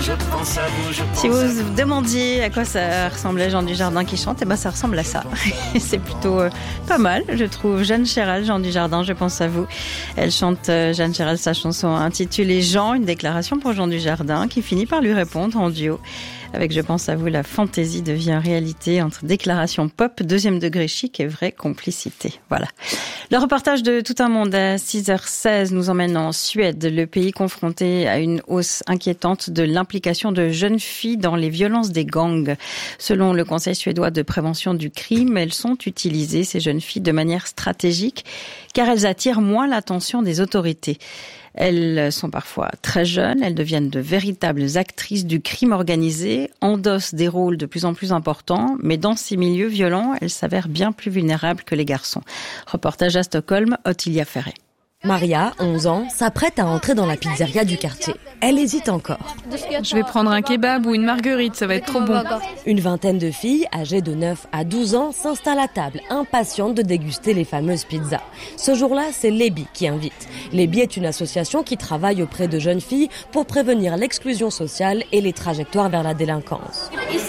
Si vous vous demandiez à quoi ça ressemblait Jean Dujardin qui chante, ça ressemble à ça. C'est plutôt pas mal, je trouve. Jeanne Chéral, Jean Dujardin, je pense à vous. Elle chante, Jeanne Chéral, sa chanson intitulée Jean, une déclaration pour Jean Dujardin qui finit par lui répondre en duo. Avec Je pense à vous, la fantaisie devient réalité entre déclaration pop, deuxième degré chic et vraie complicité. Voilà. Le reportage de Tout un monde à 6h16 nous emmène en Suède, le pays confronté à une hausse inquiétante de l'implication de jeunes filles dans les violences des gangs. Selon le Conseil suédois de prévention du crime, elles sont utilisées, ces jeunes filles, de manière stratégique, car elles attirent moins l'attention des autorités. Elles sont parfois très jeunes, elles deviennent de véritables actrices du crime organisé, endossent des rôles de plus en plus importants, mais dans ces milieux violents, elles s'avèrent bien plus vulnérables que les garçons. Reportage à Stockholm, Ottilia Ferré. Maria, 11 ans, s'apprête à entrer dans la pizzeria du quartier. Elle hésite encore. Je vais prendre un kebab ou une marguerite, ça va être trop bon. Une vingtaine de filles, âgées de 9 à 12 ans, s'installent à table, impatientes de déguster les fameuses pizzas. Ce jour-là, c'est Lebi qui invite. Lebi est une association qui travaille auprès de jeunes filles pour prévenir l'exclusion sociale et les trajectoires vers la délinquance.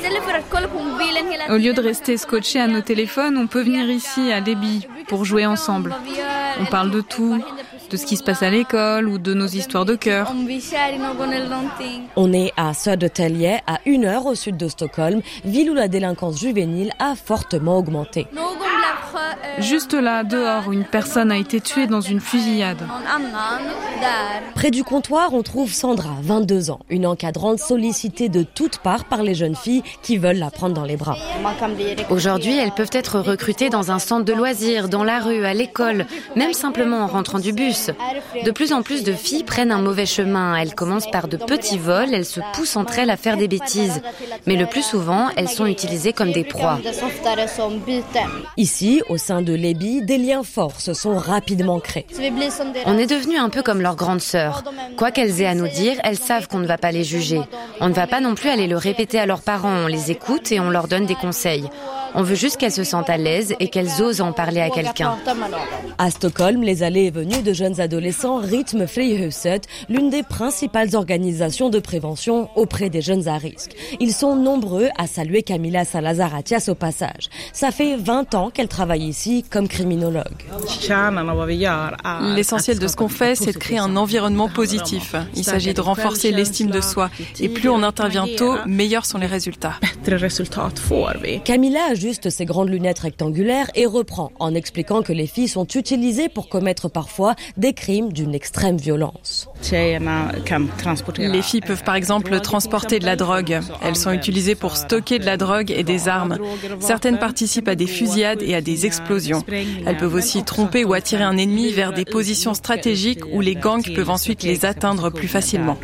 Au lieu de rester scotchés à nos téléphones, on peut venir ici à Lebi pour jouer ensemble. On parle de tout, de ce qui se passe à l'école ou de nos histoires de cœur. On est à Södertälje, à 1 heure au sud de Stockholm, ville où la délinquance juvénile a fortement augmenté. Juste là, dehors, où une personne a été tuée dans une fusillade. Près du comptoir, on trouve Sandra, 22 ans, une encadrante sollicitée de toutes parts par les jeunes filles qui veulent la prendre dans les bras. Aujourd'hui, elles peuvent être recrutées dans un centre de loisirs, dans la rue, à l'école, même simplement en rentrant du bus. De plus en plus de filles prennent un mauvais chemin. Elles commencent par de petits vols, elles se poussent entre elles à faire des bêtises. Mais le plus souvent, elles sont utilisées comme des proies. Ici, au sein de Lebi, des liens forts se sont rapidement créés. On est devenus un peu comme leurs grandes sœurs. Quoi qu'elles aient à nous dire, elles savent qu'on ne va pas les juger. On ne va pas non plus aller le répéter à leurs parents. On les écoute et on leur donne des conseils. On veut juste qu'elles se sentent à l'aise et qu'elles osent en parler à quelqu'un. À Stockholm, les allées et venues de jeunes adolescents rythment Frihusset, l'une des principales organisations de prévention auprès des jeunes à risque. Ils sont nombreux à saluer Camilla Salazar-Atias au passage. Ça fait 20 ans qu'elle travaille ici comme criminologue. L'essentiel de ce qu'on fait, c'est de créer un environnement positif. Il s'agit de renforcer l'estime de soi. Et plus on intervient tôt, meilleurs sont les résultats. Camilla ajuste ses grandes lunettes rectangulaires et reprend en expliquant que les filles sont utilisées pour commettre parfois des crimes d'une extrême violence. Les filles peuvent par exemple transporter de la drogue. Elles sont utilisées pour stocker de la drogue et des armes. Certaines participent à des fusillades et à des explosions. Elles peuvent aussi tromper ou attirer un ennemi vers des positions stratégiques où les gangs peuvent ensuite les atteindre plus facilement.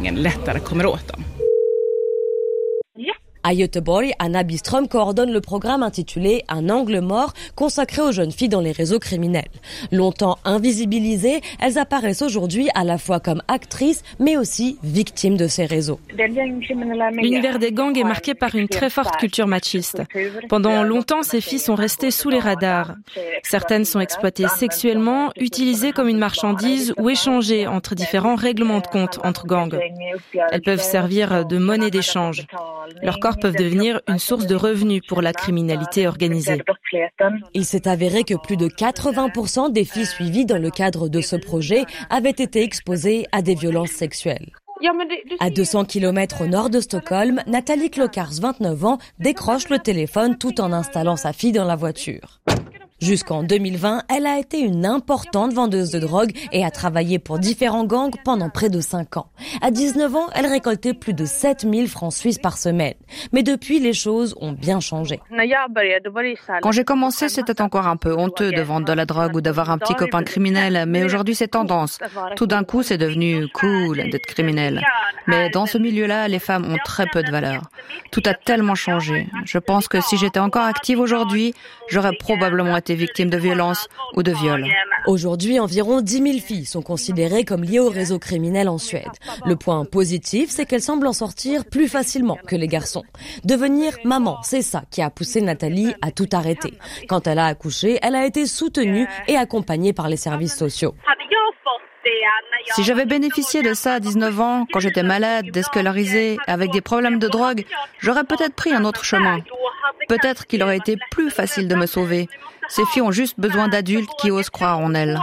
À Göteborg, Anna Bistrom coordonne le programme intitulé Un angle mort consacré aux jeunes filles dans les réseaux criminels. Longtemps invisibilisées, elles apparaissent aujourd'hui à la fois comme actrices mais aussi victimes de ces réseaux. L'univers des gangs est marqué par une très forte culture machiste. Pendant longtemps, ces filles sont restées sous les radars. Certaines sont exploitées sexuellement, utilisées comme une marchandise ou échangées entre différents règlements de compte entre gangs. Elles peuvent servir de monnaie d'échange. Leurs corps peuvent devenir une source de revenus pour la criminalité organisée. Il s'est avéré que plus de 80% des filles suivies dans le cadre de ce projet avaient été exposées à des violences sexuelles. À 200 km au nord de Stockholm, Nathalie Klokars, 29 ans, décroche le téléphone tout en installant sa fille dans la voiture. Jusqu'en 2020, elle a été une importante vendeuse de drogue et a travaillé pour différents gangs pendant près de 5 ans. À 19 ans, elle récoltait plus de 7000 francs suisses par semaine. Mais depuis, les choses ont bien changé. Quand j'ai commencé, c'était encore un peu honteux de vendre de la drogue ou d'avoir un petit copain criminel, mais aujourd'hui c'est tendance. Tout d'un coup, c'est devenu cool d'être criminel. Mais dans ce milieu-là, les femmes ont très peu de valeur. Tout a tellement changé. Je pense que si j'étais encore active aujourd'hui, j'aurais probablement été victime de violences ou de viols. Aujourd'hui, environ 10 000 filles sont considérées comme liées au réseau criminel en Suède. Le point positif, c'est qu'elles semblent en sortir plus facilement que les garçons. Devenir maman, c'est ça qui a poussé Nathalie à tout arrêter. Quand elle a accouché, elle a été soutenue et accompagnée par les services sociaux. Si j'avais bénéficié de ça à 19 ans, quand j'étais malade, déscolarisée, avec des problèmes de drogue, j'aurais peut-être pris un autre chemin. Peut-être qu'il aurait été plus facile de me sauver. Ces filles ont juste besoin d'adultes qui osent croire en elles.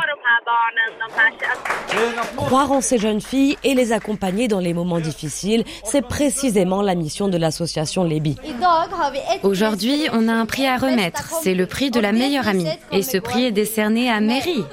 Croire en ces jeunes filles et les accompagner dans les moments difficiles, c'est précisément la mission de l'association Lebi. Aujourd'hui, on a un prix à remettre. C'est le prix de la meilleure amie. Et ce prix est décerné à Mary.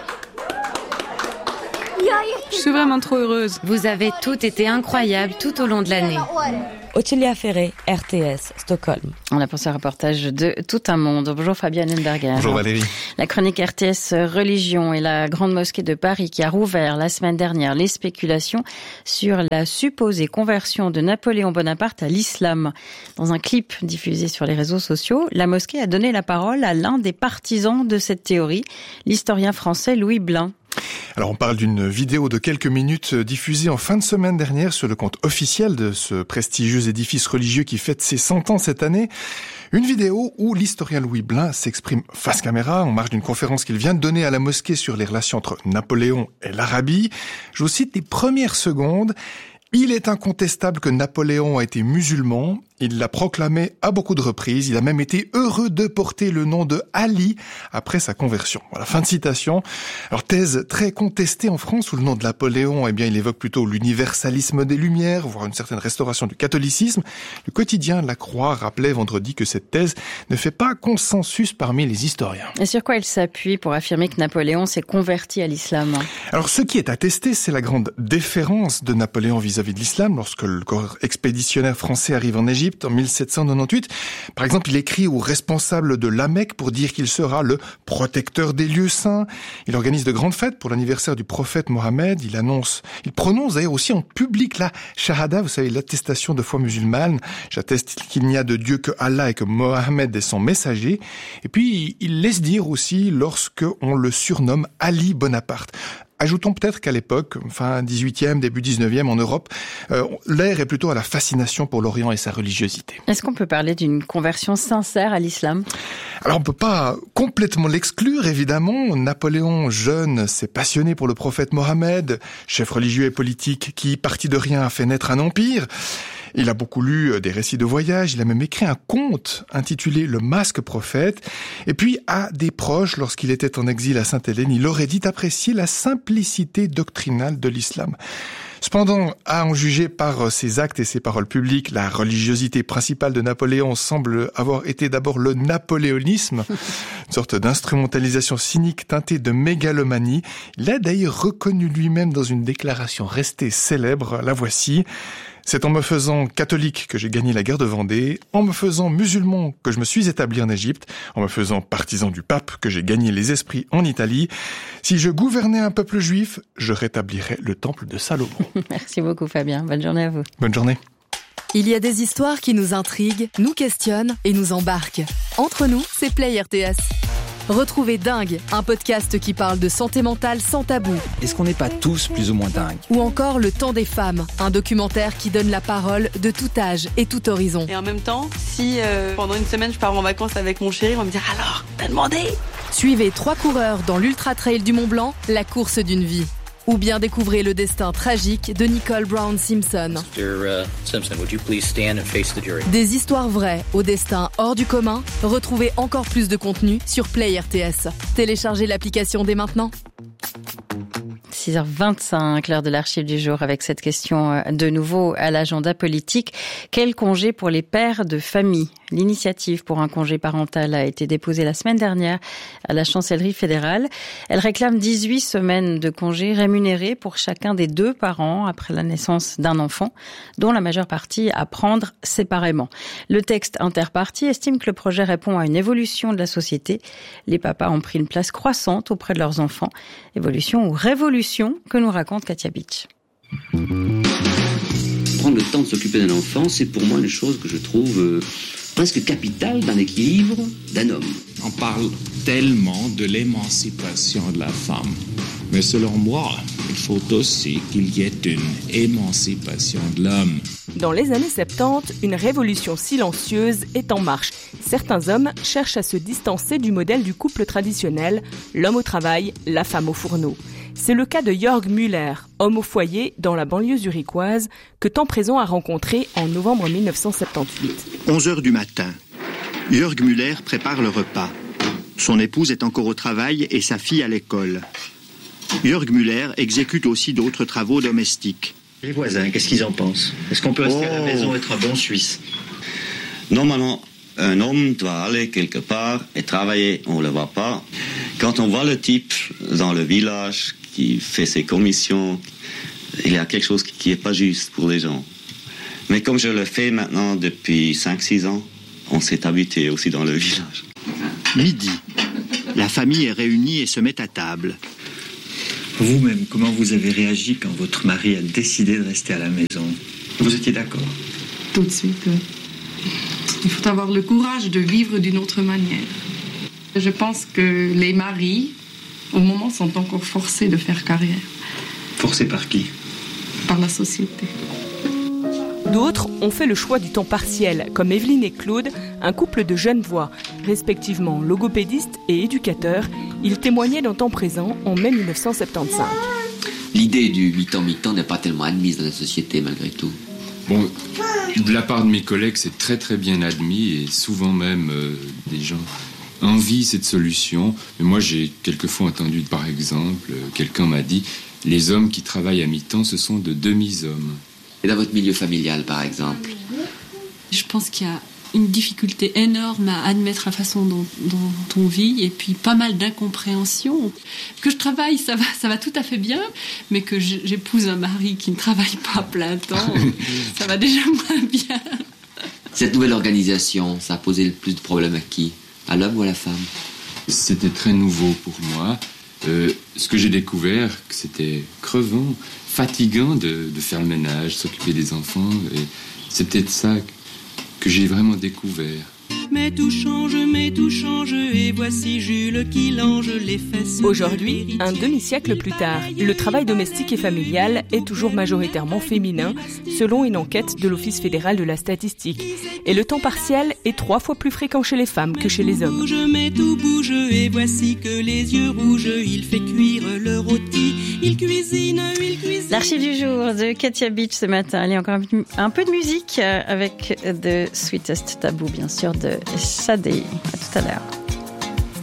Je suis vraiment trop heureuse. Vous avez toutes été incroyables tout au long de l'année. Ottilia Ferré, RTS, Stockholm. On a pensé un reportage de Tout un monde. Bonjour Fabienne Henberger. Bonjour Valérie. La chronique RTS Religion et la Grande Mosquée de Paris qui a rouvert la semaine dernière les spéculations sur la supposée conversion de Napoléon Bonaparte à l'islam. Dans un clip diffusé sur les réseaux sociaux, la mosquée a donné la parole à l'un des partisans de cette théorie, l'historien français Louis Blin. Alors on parle d'une vidéo de quelques minutes diffusée en fin de semaine dernière sur le compte officiel de ce prestigieux édifice religieux qui fête ses 100 ans cette année. Une vidéo où l'historien Louis Blin s'exprime face caméra en marge d'une conférence qu'il vient de donner à la mosquée sur les relations entre Napoléon et l'Arabie. Je vous cite les premières secondes. Il est incontestable que Napoléon a été musulman. Il l'a proclamé à beaucoup de reprises. Il a même été heureux de porter le nom de Ali après sa conversion. Voilà, fin de citation. Alors, thèse très contestée en France où le nom de Napoléon, eh bien, il évoque plutôt l'universalisme des Lumières, voire une certaine restauration du catholicisme. Le quotidien La Croix rappelait vendredi que cette thèse ne fait pas consensus parmi les historiens. Et sur quoi il s'appuie pour affirmer que Napoléon s'est converti à l'islam ? Alors, ce qui est attesté, c'est la grande déférence de Napoléon vis-à-vis de l'islam lorsque le corps expéditionnaire français arrive en Égypte en 1798. Par exemple, il écrit au responsable de la Mecque pour dire qu'il sera le protecteur des lieux saints. Il organise de grandes fêtes pour l'anniversaire du prophète Mohammed. Il prononce d'ailleurs aussi en public la shahada, vous savez, l'attestation de foi musulmane. J'atteste qu'il n'y a de Dieu que Allah et que Mohammed est son messager. Et puis, il laisse dire aussi lorsque on le surnomme Ali Bonaparte. Ajoutons peut-être qu'à l'époque, fin 18e, début 19e en Europe, l'air est plutôt à la fascination pour l'Orient et sa religiosité. Est-ce qu'on peut parler d'une conversion sincère à l'islam ? Alors on peut pas complètement l'exclure, évidemment. Napoléon, jeune, s'est passionné pour le prophète Mohammed, chef religieux et politique qui, parti de rien, a fait naître un empire. Il a beaucoup lu des récits de voyage, il a même écrit un conte intitulé « Le masque prophète ». Et puis, à des proches, lorsqu'il était en exil à Sainte-Hélène, il aurait dit apprécier la simplicité doctrinale de l'islam. Cependant, à en juger par ses actes et ses paroles publiques, la religiosité principale de Napoléon semble avoir été d'abord le napoléonisme, une sorte d'instrumentalisation cynique teintée de mégalomanie. Il a d'ailleurs reconnu lui-même dans une déclaration restée célèbre, la voici. C'est en me faisant catholique que j'ai gagné la guerre de Vendée, en me faisant musulman que je me suis établi en Égypte, en me faisant partisan du pape que j'ai gagné les esprits en Italie. Si je gouvernais un peuple juif, je rétablirais le temple de Salomon. Merci beaucoup Fabien, bonne journée à vous. Bonne journée. Il y a des histoires qui nous intriguent, nous questionnent et nous embarquent. Entre nous, c'est Play RTS. Retrouvez Dingue, un podcast qui parle de santé mentale sans tabou. Est-ce qu'on n'est pas tous plus ou moins dingues ? Ou encore Le Temps des femmes, un documentaire qui donne la parole de tout âge et tout horizon. Et en même temps, si pendant une semaine je pars en vacances avec mon chéri, on va me dire « Alors, t'as demandé ?» Suivez 3 coureurs dans l'Ultra Trail du Mont Blanc, la course d'une vie. Ou bien découvrez le destin tragique de Nicole Brown Simpson. Mr. Simpson, would you please stand and face the jury? Des histoires vraies au destin hors du commun. Retrouvez encore plus de contenu sur Play RTS. Téléchargez l'application dès maintenant. 6h25, l'heure de l'archive du jour avec cette question de nouveau à l'agenda politique. Quel congé pour les pères de famille ? L'initiative pour un congé parental a été déposée la semaine dernière à la chancellerie fédérale. Elle réclame 18 semaines de congés rémunérés pour chacun des 2 parents après la naissance d'un enfant, dont la majeure partie à prendre séparément. Le texte interparti estime que le projet répond à une évolution de la société. Les papas ont pris une place croissante auprès de leurs enfants. Évolution ou révolution que nous raconte Katia Beach. Prendre le temps de s'occuper d'un enfant, c'est pour moi une chose que je trouve presque capitale d'un équilibre d'un homme. On parle tellement de l'émancipation de la femme. Mais selon moi, il faut aussi qu'il y ait une émancipation de l'homme. Dans les années 70, une révolution silencieuse est en marche. Certains hommes cherchent à se distancer du modèle du couple traditionnel, l'homme au travail, la femme au fourneau. C'est le cas de Jörg Müller, homme au foyer dans la banlieue zurichoise, que Temps Présent a rencontré en novembre 1978. 11h du matin. Jörg Müller prépare le repas. Son épouse est encore au travail et sa fille à l'école. Jörg Müller exécute aussi d'autres travaux domestiques. Les voisins, qu'est-ce qu'ils en pensent? Est-ce qu'on peut rester à la maison et être un bon Suisse? Normalement, un homme doit aller quelque part et travailler, on ne le voit pas. Quand on voit le type dans le village qui fait ses commissions, il y a quelque chose qui n'est pas juste pour les gens. Mais comme je le fais maintenant depuis 5-6 ans, on s'est habitué aussi dans le village. Midi. La famille est réunie et se met à table. Vous-même, comment vous avez réagi quand votre mari a décidé de rester à la maison? Vous étiez d'accord? Tout de suite, oui. Il faut avoir le courage de vivre d'une autre manière. Je pense que les maris, au moment, sont encore forcés de faire carrière. Forcés par qui? Par la société. D'autres ont fait le choix du temps partiel, comme Evelyne et Claude, un couple de Genevois, respectivement logopédistes et éducateurs. Ils témoignaient dans Temps Présent en mai 1975. L'idée du mi-temps n'est pas tellement admise dans la société malgré tout. Bon, de la part de mes collègues, c'est très très bien admis et souvent même des gens envient cette solution. Mais moi, j'ai quelquefois entendu, par exemple, quelqu'un m'a dit « Les hommes qui travaillent à mi-temps, ce sont de demi-hommes ». Et dans votre milieu familial, par exemple? Je pense qu'il y a une difficulté énorme à admettre la façon dont on vit et puis pas mal d'incompréhension. Que je travaille, ça va tout à fait bien, mais que j'épouse un mari qui ne travaille pas à plein temps, ça va déjà moins bien. Cette nouvelle organisation, ça a posé le plus de problèmes à qui? À l'homme ou à la femme? C'était très nouveau pour moi. Ce que j'ai découvert, que c'était crevant, fatigant de faire le ménage, s'occuper des enfants. Et c'est peut-être ça que j'ai vraiment découvert. Mais tout change, et voici Jules qui lange les fesses. Aujourd'hui, un demi-siècle plus tard, le travail domestique et familial est toujours majoritairement féminin, selon une enquête de l'Office fédéral de la statistique. Et le temps partiel est 3 fois plus fréquent chez les femmes que chez les hommes. Mais tout bouge, et voici que les yeux rouges, il fait cuire le rôti, il cuisine. L'archive du jour de Katia Beach ce matin. Allez, encore un peu de musique avec The Sweetest Taboo, bien sûr, de Sade. À tout à l'heure.